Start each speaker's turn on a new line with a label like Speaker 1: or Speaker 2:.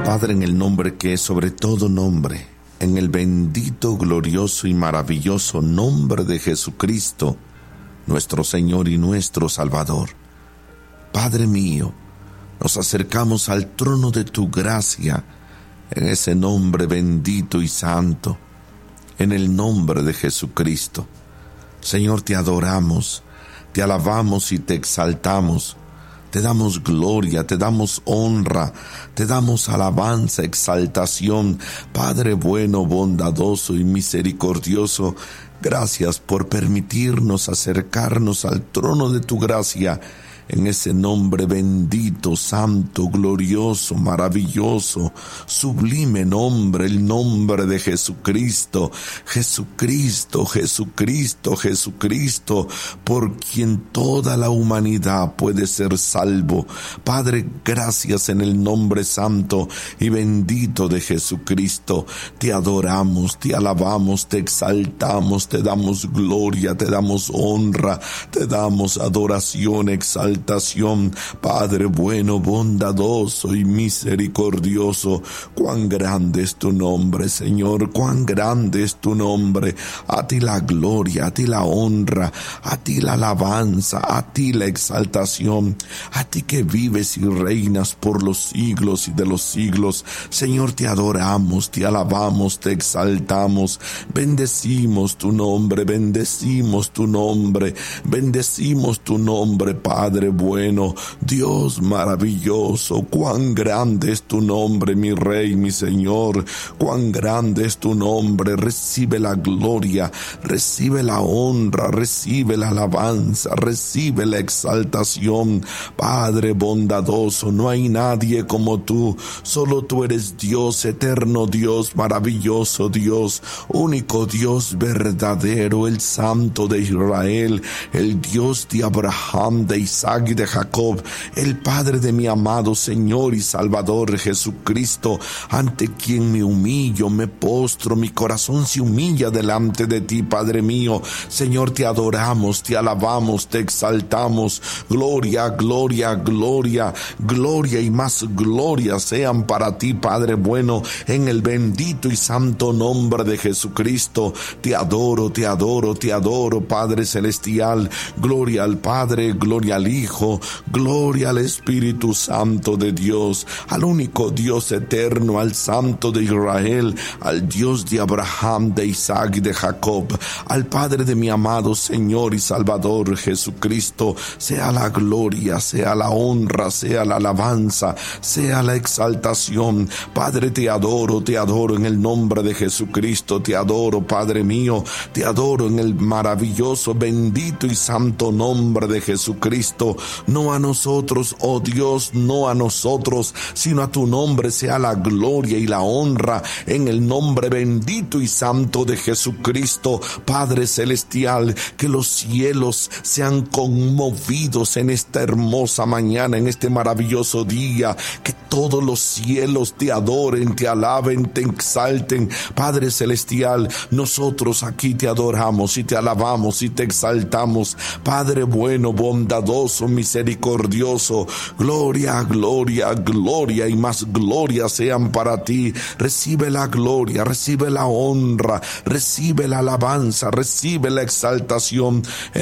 Speaker 1: Padre, en el nombre que es sobre todo nombre, en el bendito, glorioso y maravilloso nombre de Jesucristo, nuestro Señor y nuestro Salvador. Padre mío, nos acercamos al trono de tu gracia, en ese nombre bendito y santo, en el nombre de Jesucristo. Señor, te adoramos, te alabamos y te exaltamos. Te damos gloria, te damos honra, te damos alabanza, exaltación. Padre bueno, bondadoso y misericordioso, gracias por permitirnos acercarnos al trono de tu gracia, en ese nombre bendito, santo, glorioso, maravilloso, sublime nombre, el nombre de Jesucristo, Jesucristo, Jesucristo, Jesucristo, por quien toda la humanidad puede ser salvo. Padre, gracias en el nombre santo y bendito de Jesucristo. Te adoramos, te alabamos, te exaltamos, te damos gloria, te damos honra, te damos adoración, exaltación. Padre bueno, bondadoso y misericordioso, cuán grande es tu nombre, Señor, cuán grande es tu nombre. A ti la gloria, a ti la honra, a ti la alabanza, a ti la exaltación, a ti que vives y reinas por los siglos y de los siglos. Señor, te adoramos, te alabamos, te exaltamos, bendecimos tu nombre, bendecimos tu nombre, bendecimos tu nombre, Padre bueno, Dios maravilloso. Cuán grande es tu nombre, mi Rey, mi Señor, cuán grande es tu nombre. Recibe la gloria, recibe la honra, recibe la alabanza, recibe la exaltación. Padre bondadoso, no hay nadie como tú, solo tú eres Dios, eterno Dios, maravilloso Dios, único Dios verdadero, el Santo de Israel, el Dios de Abraham, de Isaac y de Jacob, el Padre de mi amado Señor y Salvador Jesucristo, ante quien me humillo, me postro, mi corazón se humilla delante de ti, Padre mío. Señor, te adoramos, te alabamos, te exaltamos. Gloria, gloria, gloria, gloria y más gloria sean para ti, Padre bueno, en el bendito y santo nombre de Jesucristo. Te adoro, te adoro, te adoro, Padre celestial. Gloria al Padre, gloria al Hijo, gloria al Espíritu Santo de Dios, al único Dios eterno, al Santo de Israel, al Dios de Abraham, de Isaac y de Jacob, al Padre de mi amado Señor y Salvador Jesucristo. Sea la gloria, sea la honra, sea la alabanza, sea la exaltación. Padre, te adoro en el nombre de Jesucristo, te adoro, Padre mío, te adoro en el maravilloso, bendito y santo nombre de Jesucristo. No a nosotros, oh Dios, no a nosotros, sino a tu nombre sea la gloria y la honra, en el nombre bendito y santo de Jesucristo. Padre celestial, que los cielos sean conmovidos en esta hermosa mañana, en este maravilloso día, que todos los cielos te adoren, te alaben, te exalten. Padre celestial, nosotros aquí te adoramos y te alabamos y te exaltamos. Padre bueno, bondadoso, misericordioso, gloria, gloria, gloria y más gloria sean para ti. Recibe la gloria, recibe la honra, recibe la alabanza, recibe la exaltación, en